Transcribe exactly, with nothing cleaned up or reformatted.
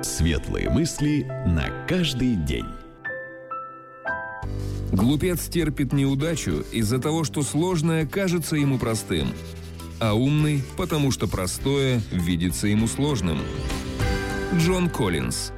Светлые мысли на каждый день. Глупец терпит неудачу из-за того, что сложное кажется ему простым, а умный, потому что простое видится ему сложным. Джон Коллинз.